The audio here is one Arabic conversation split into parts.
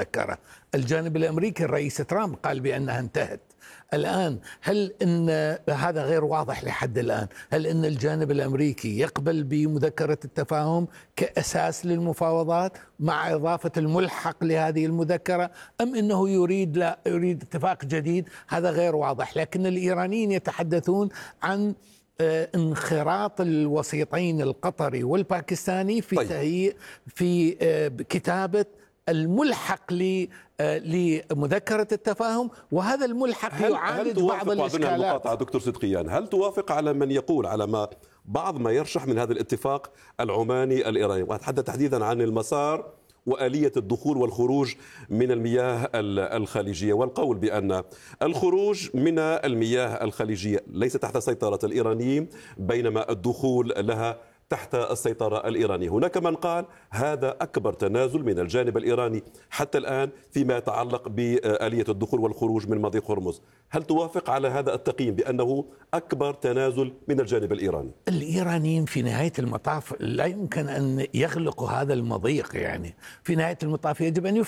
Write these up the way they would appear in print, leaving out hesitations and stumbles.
المذكرة. الجانب الأمريكي الرئيس ترامب قال بأنها انتهت. الآن هل إن هذا غير واضح لحد الآن؟ هل إن الجانب الأمريكي يقبل بمذكرة التفاهم كأساس للمفاوضات مع إضافة الملحق لهذه المذكرة، أم إنه لا يريد اتفاق جديد؟ هذا غير واضح. لكن الإيرانيين يتحدثون عن انخراط الوسيطين القطري والباكستاني في تهيئ في كتابة الملحق لمذكرة التفاهم، وهذا الملحق يعالج بعض الإشكالات. المقاطعة دكتور صدقيان، هل توافق على من يقول على بعض ما يرشح من هذا الاتفاق العماني الإيراني، وأتحدث تحديدا عن المسار وآلية الدخول والخروج من المياه الخليجية، والقول بأن الخروج من المياه الخليجية ليس تحت سيطرة الإيرانيين بينما الدخول لها تحت السيطرة الإيرانية؟ هناك من قال هذا أكبر تنازل من الجانب الإيراني حتى الآن فيما يتعلق بآلية الدخول والخروج من مضيق هرمز. هل توافق على هذا التقييم بأنه أكبر تنازل من الجانب الإيراني؟ الإيرانيين في نهاية المطاف لا يمكن أن يغلقوا هذا المضيق، يعني في نهاية المطاف يجب أن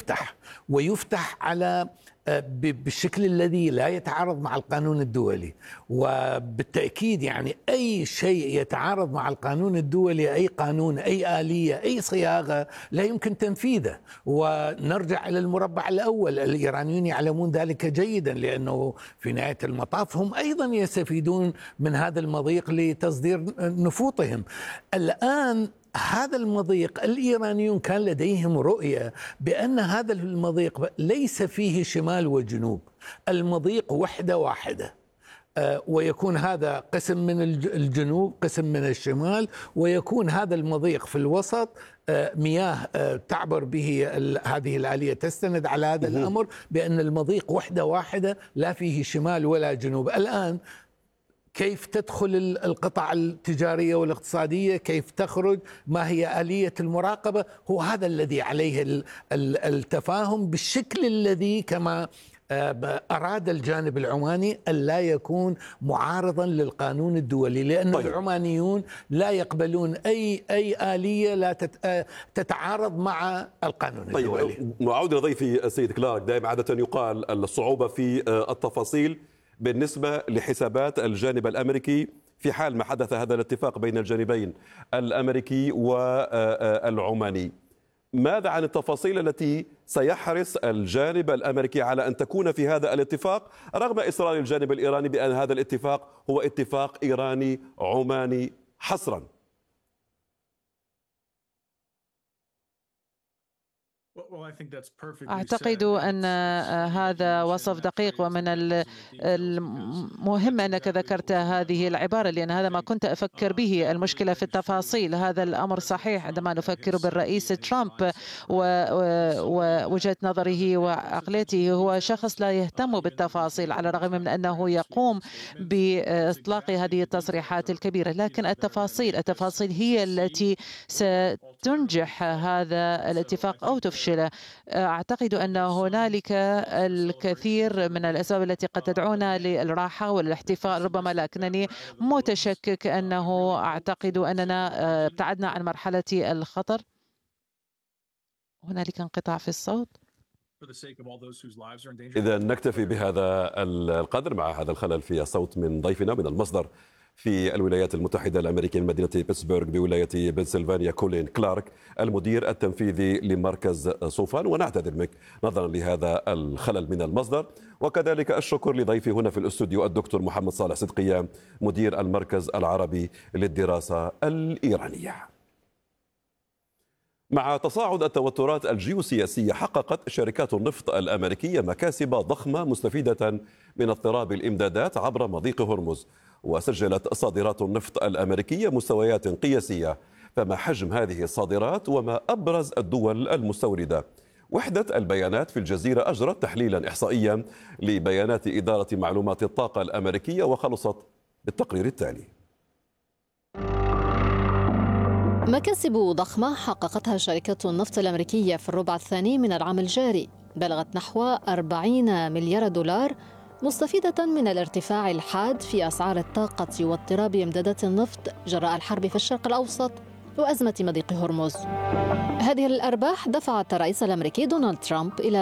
يفتح على بالشكل الذي لا يتعارض مع القانون الدولي. وبالتأكيد يعني أي شيء يتعارض مع القانون الدولي، أي قانون، أي آلية، أي صياغة لا يمكن تنفيذه. ونرجع إلى المربع الأول، الإيرانيون يعلمون ذلك جيدا، لأنه في نهاية المطاف هم أيضا يستفيدون من هذا المضيق لتصدير نفوطهم. الآن هذا المضيق الإيرانيون كان لديهم رؤية بأن هذا المضيق ليس فيه شمال وجنوب، المضيق وحدة واحدة، ويكون هذا قسم من الجنوب قسم من الشمال، ويكون هذا المضيق في الوسط مياه تعبر به هذه الآلية تستند على هذا الأمر بأن المضيق وحدة واحدة لا فيه شمال ولا جنوب. الآن كيف تدخل القطع التجارية والاقتصادية، كيف تخرج، ما هي آلية المراقبة، هو هذا الذي عليه التفاهم بالشكل الذي كما أراد الجانب العماني ألا يكون معارضا للقانون الدولي، لأن العمانيون لا يقبلون أي آلية لا تتعارض مع القانون الدولي. نعود لضيفي السيد كلارك. دائما عادة يقال الصعوبة في التفاصيل بالنسبة لحسابات الجانب الأمريكي في حال ما حدث هذا الاتفاق بين الجانبين الأمريكي والعماني. ماذا عن التفاصيل التي سيحرص الجانب الأمريكي على أن تكون في هذا الاتفاق، رغم إصرار الجانب الإيراني بأن هذا الاتفاق هو اتفاق إيراني عماني حصرا؟ أعتقد أن هذا وصف دقيق، ومن المهم أنك ذكرت هذه العبارة لأن هذا ما كنت أفكر به. المشكلة في التفاصيل. هذا الأمر صحيح عندما نفكر بالرئيس ترامب ووجهة نظره وعقليته، هو شخص لا يهتم بالتفاصيل على الرغم من أنه يقوم بإطلاق هذه التصريحات الكبيرة. لكن التفاصيل هي التي ستنجح هذا الاتفاق أو تفشله. أعتقد أن هنالك الكثير من الأسباب التي قد تدعونا للراحة والاحتفاء ربما، لكنني متشكك أنه أعتقد أننا ابتعدنا عن مرحلة الخطر. هنالك انقطاع في الصوت. إذا نكتفي بهذا القدر مع هذا الخلل في الصوت من ضيفنا من المصدر في الولايات المتحدة الأمريكية من مدينة بيتسبرغ بولاية بنسلفانيا، كولين كلارك المدير التنفيذي لمركز صوفان، ونعتذر منك نظرا لهذا الخلل من المصدر. وكذلك الشكر لضيفي هنا في الاستوديو الدكتور محمد صالح صدقيان مدير المركز العربي للدراسة الإيرانية. مع تصاعد التوترات الجيوسياسية، حققت شركات النفط الأمريكية مكاسب ضخمة مستفيدة من اضطراب الإمدادات عبر مضيق هرمز، وسجلت صادرات النفط الأمريكية مستويات قياسية. فما حجم هذه الصادرات وما أبرز الدول المستوردة؟ وحدة البيانات في الجزيرة أجرت تحليلا إحصائيا لبيانات إدارة معلومات الطاقة الأمريكية وخلصت بالتقرير التالي. مكاسب ضخمة حققتها شركات النفط الأمريكية في الربع الثاني من العام الجاري بلغت نحو 40 مليار دولار، مستفيدة من الارتفاع الحاد في أسعار الطاقة واضطراب إمدادات النفط جراء الحرب في الشرق الأوسط وأزمة مضيق هرمز. هذه الأرباح دفعت الرئيس الأمريكي دونالد ترامب إلى